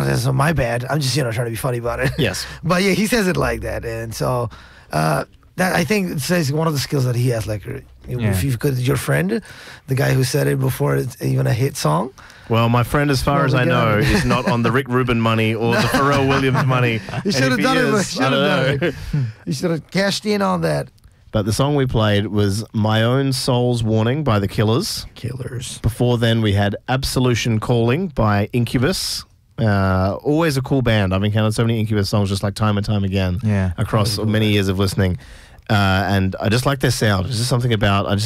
that's my bad. I'm just trying to be funny about it. Yes. But yeah, he says it like that, and so that I think it says one of the skills that he has. Like, if you could, your friend, the guy who said it before it's even a hit song. Well, my friend, as far as I know, is not on the Rick Rubin money or the Pharrell Williams money. He should have done it. I don't know. He should have cashed in on that. But the song we played was My Own Soul's Warning by The Killers. Before then, we had Absolution Calling by Incubus. Always a cool band. I've encountered so many Incubus songs just like time and time again across many years of listening. And I just like their sound. There's just something about, I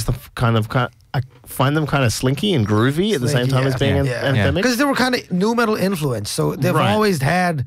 find them kind of slinky and groovy at the same time as being anthemic. Because they were kind of nu metal influence, so they've always had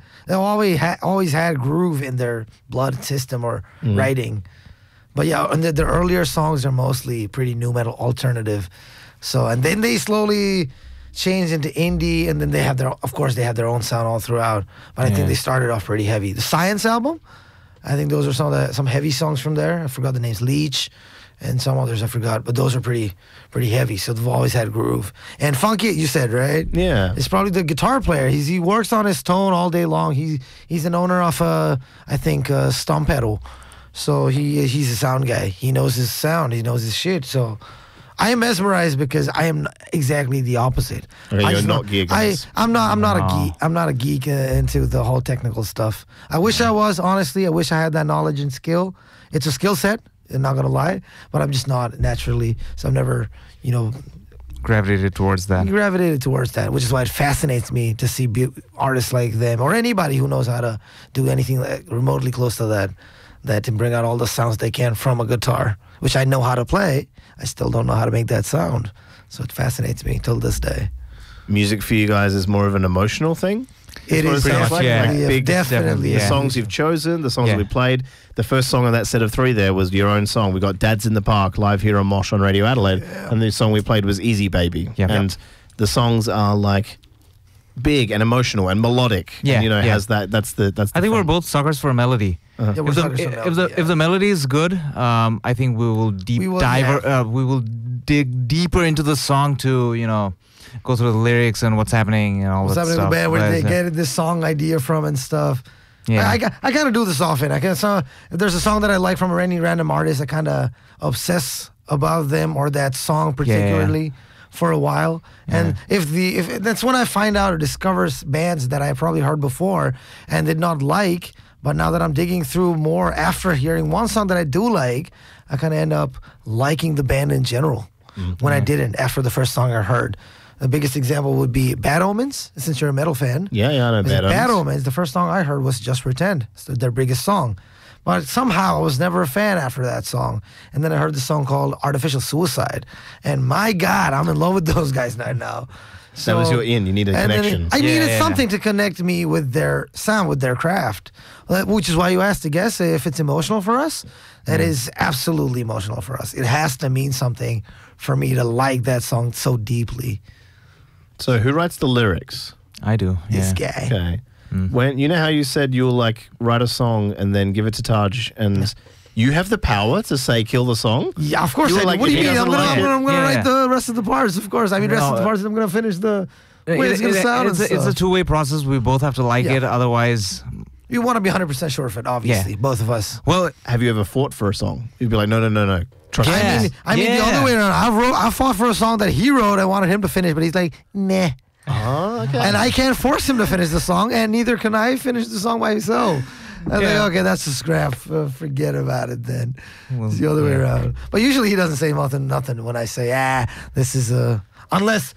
groove in their blood system or writing. But yeah, and their earlier songs are mostly pretty nu metal alternative. So, and then they slowly changed into indie, and then they have their own sound all throughout. But I think they started off pretty heavy. The Science album, I think those are some heavy songs from there. I forgot the names, Leech, and some others I forgot. But those are pretty heavy. So they've always had groove. And funky, you said, right? Yeah. It's probably the guitar player. He works on his tone all day long. He's an owner of I think Stomp Pedal. So he's a sound guy. He knows his sound. He knows his shit. So I am mesmerized because I am exactly the opposite. Okay, you're not geek. I'm not a geek. I'm not a geek into the whole technical stuff. I wish I was, honestly. I wish I had that knowledge and skill. It's a skill set, I'm not gonna lie, but I'm just not naturally. So I've never, gravitated towards that, which is why it fascinates me to see artists like them or anybody who knows how to do anything like remotely close to that can bring out all the sounds they can from a guitar, which I know how to play. I still don't know how to make that sound. So it fascinates me till this day. Music for you guys is more of an emotional thing? It is pretty much, definitely. The songs you've chosen, the songs that we played. The first song on that set of three there was your own song. We got Dad's in the Park live here on Mosh on Radio Adelaide. And the song we played was Easy Baby. And the songs are like big and emotional and melodic. And, has that. That's the I think we're both suckers for a melody. If the melody is good, I think we will we will dig deeper into the song to go through the lyrics and what's happening and all that stuff. What's happening in the band, where they get this song idea from and stuff. Yeah, I kind of do this often. If there's a song that I like from any random artist, I kind of obsess about them or that song particularly for a while. And if that's when I find out or discover bands that I probably heard before and did not like. But now that I'm digging through more after hearing one song that I do like, I kind of end up liking the band in general when I didn't after the first song I heard. The biggest example would be Bad Omens, since you're a metal fan. Yeah, I know Bad Omens. Bad Omens, the first song I heard was Just Pretend. It's their biggest song. But somehow I was never a fan after that song. And then I heard the song called Artificial Suicide. And my God, I'm in love with those guys right now. So, that was your in. You needed a connection. I needed something to connect me with their sound, with their craft. Which is why you asked the guest if it's emotional for us. That is absolutely emotional for us. It has to mean something for me to like that song so deeply. So who writes the lyrics? I do. This guy. Okay. When you know how you said you'll like write a song and then give it to Taj and you have the power to say kill the song? Yeah, of course. What do you mean? I'm gonna write the rest of the parts. Of course. I mean, the rest of the parts. I'm gonna finish the way it's gonna sound. It's a two-way process. We both have to like it. Otherwise, you want to be 100% sure of it. Obviously, both of us. Well, have you ever fought for a song? You'd be like, no. Trust me. I mean, the other way around. I fought for a song that he wrote. I wanted him to finish, but he's like, nah. Oh, okay. And I can't force him to finish the song, and neither can I finish the song by myself. I was like, okay, that's a scrap. Forget about it then. It's the other way around. But usually he doesn't say nothing when I say, this is a... Unless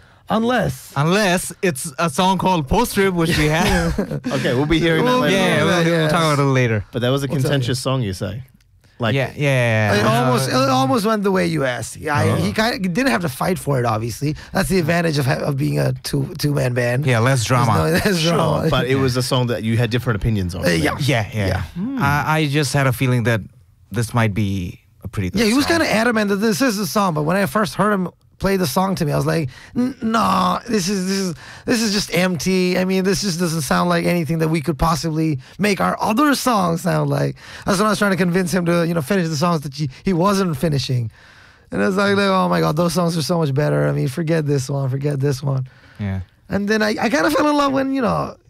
it's a song called Post Trip, which we have. Okay, we'll be hearing that later. Yeah, we'll talk about it later. But that was a contentious song, you say? Like, It almost went the way you asked. He kind of didn't have to fight for it. Obviously, that's the advantage of being a two-man band. Yeah, less drama. Drama. But it was a song that you had different opinions on. Yeah. I just had a feeling that this might be a pretty good he was song. kind of adamant that this is the song. But when I first heard him play the song to me, I was like, no, this is just empty. I mean, this just doesn't sound like anything that we could possibly make our other songs sound like. That's when I was trying to convince him to, finish the songs that he wasn't finishing. And I was like, oh my God, those songs are so much better. I mean, forget this one. Yeah. And then I kind of fell in love when,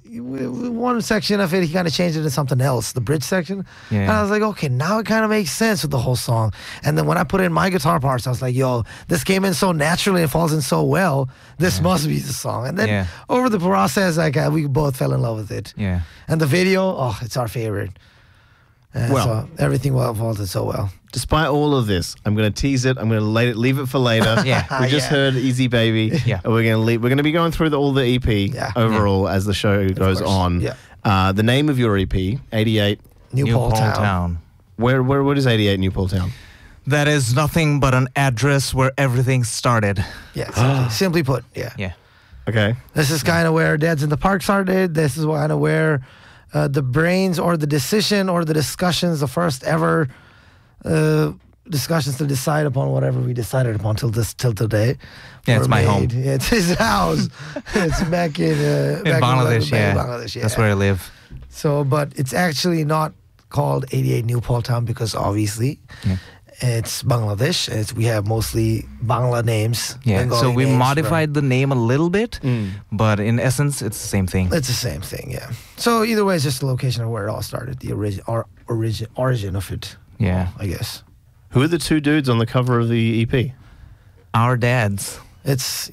one section of it, he kind of changed it to something else, the bridge section. Yeah. And I was like, okay, now it kind of makes sense with the whole song. And then when I put in my guitar parts, I was like, yo, this came in so naturally and falls in so well. This must be the song. And then over the process, like we both fell in love with it. Yeah. And the video, it's our favorite. And so everything folded so well. Despite all of this, I'm going to tease it. I'm going to leave it for later. We just heard Easy Baby. Yeah. We're going to be going through all the EP overall as the show goes on. Yeah. The name of your EP, 88 New Paul Town. Where is 88 New Paul Town? That is nothing but an address where everything started. Yeah, simply put, yeah. Okay. This is kind of where Dads in the Park started. This is kind of where the brains or the decision or the discussions, the first ever discussions to decide upon whatever we decided upon till today. Yeah, it's my home. Yeah, it's his house. It's back in Bangladesh. Bangladesh, that's where I live. So, but it's actually not called 88 New Paul Town because obviously it's Bangladesh. We have mostly Bangla names. Yeah, Bengali so we modified the name a little bit, but in essence, it's the same thing. It's the same thing, yeah. So either way, it's just the location of where it all started, the origin of it. Yeah, I guess. Who are the two dudes on the cover of the EP? Our dads. It's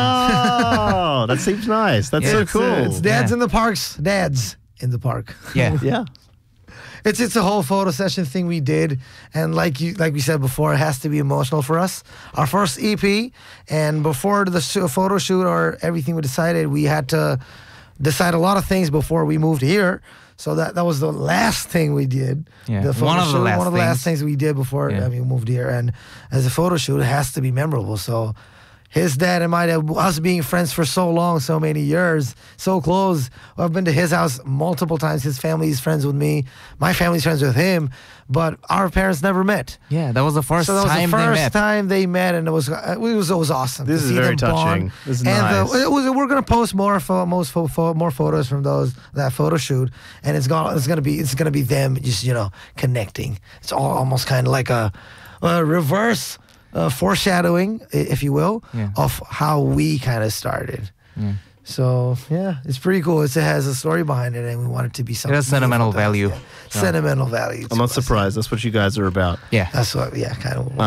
Oh, that seems nice. That's so cool. It's Dads in the Parks. Dads in the Park. Yeah, yeah. It's a whole photo session thing we did, and like we said before, it has to be emotional for us. Our first EP, and before the photo shoot or everything we decided, we had to decide a lot of things before we moved here. So that was the last thing we did. Yeah, one of the last things we did before we moved here. And as a photo shoot, it has to be memorable. So his dad and us being friends for so long, so many years, so close. I've been to his house multiple times. His family is friends with me. My family's friends with him. But our parents never met. Yeah, that was the first time they met. So that was the first time they met, and it was awesome. This is very touching. This is nice. We're gonna post more photos from that photo shoot, and it's gonna be them just connecting. It's almost kind of like a reverse foreshadowing, if you will, of how we kind of started. Yeah. So it's pretty cool. It has a story behind it, and we want it to be something. It has sentimental value. Yeah. Sentimental value. I'm not surprised. That's what you guys are about. Yeah, that's what. Yeah, kind of.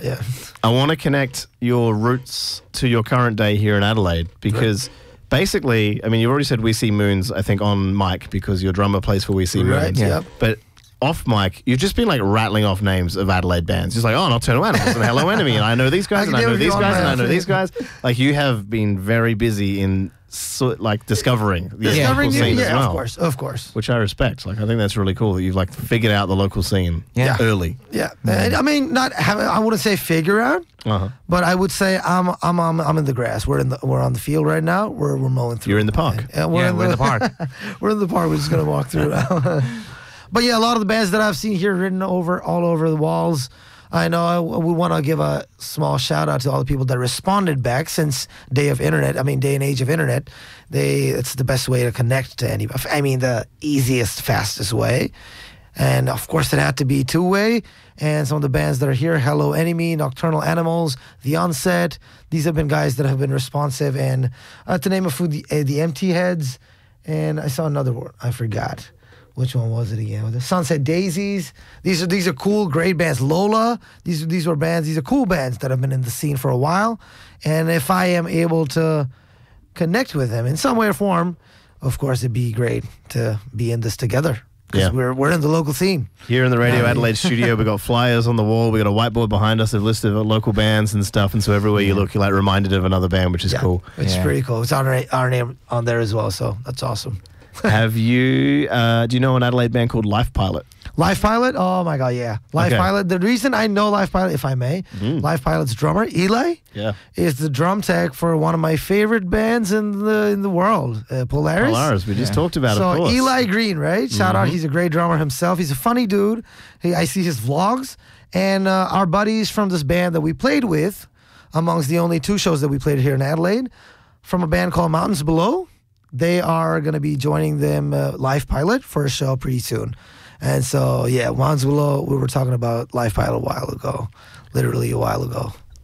I want to connect your roots to your current day here in Adelaide because. Right. Basically, I mean, you've already said We See Moons, I think, on mic because your drummer plays for We See Moons. Right, yep. But off mic, you've just been like rattling off names of Adelaide bands. Just like, Nocturnal Animals and Hello Enemy, and I know these guys, and I know these guys, and I know these guys. Like, you have been very busy in discovering the local scene as well. Of course. Which I respect. Like, I think that's really cool that you've like figured out the local scene early. Yeah. I mean, I wouldn't say figure out, but I would say I'm in the grass. We're on the field right now. We're mowing through. You're in the park. We're in the park. We're in the park. We're just gonna walk through now. But yeah, a lot of the bands that I've seen here written all over the walls. I know we want to give a small shout out to all the people that responded back since day and age of internet. It's the best way to connect to anybody. I mean, the easiest, fastest way. And of course, it had to be two-way. And some of the bands that are here, Hello Enemy, Nocturnal Animals, The Onset, these have been guys that have been responsive. And to name a few, the Empty Heads. And I saw another one. I forgot. Which one was it again? The Sunset Daisies. These are cool, great bands. Lola. These are bands. These are cool bands that have been in the scene for a while. And if I am able to connect with them in some way or form, of course, it'd be great to be in this together. Because we're in the local scene. Here in the Radio Adelaide studio, we got flyers on the wall. We got a whiteboard behind us, a list of local bands and stuff. And so everywhere you look, you're like reminded of another band, which is cool. It's pretty cool. It's our name on there as well, so that's awesome. Have you, do you know an Adelaide band called Life Pilot? Life Pilot? Oh my God, yeah. Life Pilot. The reason I know Life Pilot, if I may, Life Pilot's drummer, Eli, is the drum tech for one of my favorite bands in the world, Polaris. Polaris, we just talked about it, of course. So Eli Green, right? Shout out, he's a great drummer himself. He's a funny dude. I see his vlogs. And our buddies from this band that we played with, amongst the only 2 shows that we played here in Adelaide, from a band called Mountains Below, they are going to be joining them, Life Pilot, for a show pretty soon. And so, Mountains Below, we were talking about Life Pilot a while ago, literally a while ago.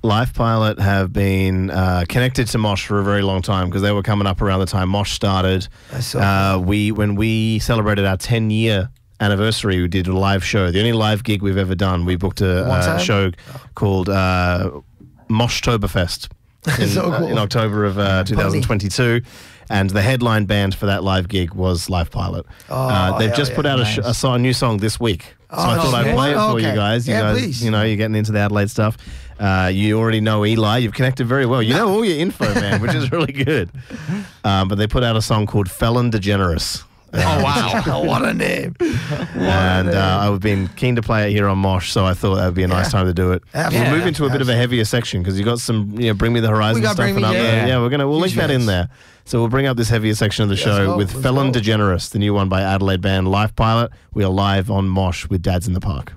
Life Pilot have been connected to Mosh for a very long time because they were coming up around the time Mosh started. When we celebrated our 10-year anniversary, we did a live show. The only live gig we've ever done. We booked a show called Moshtoberfest in October of 2022. And the headline band for that live gig was Life Pilot. They've just put out a new song this week. So I thought I'd play it for you guys. Please. You know, you're getting into the Adelaide stuff. You already know Eli. You've connected very well. You know all your info, man, which is really good. But they put out a song called Felon DeGeneres. Oh, wow. What a name. I've been keen to play it here on Mosh, so I thought that would be a nice time to do it. We'll move into a bit of a heavier section because you got some Bring Me the Horizon stuff. We'll link that in there. So we'll bring up this heavier section of the show with Felon DeGeneres, the new one by Adelaide band Life Pilot. We are live on Mosh with Dads in the Park.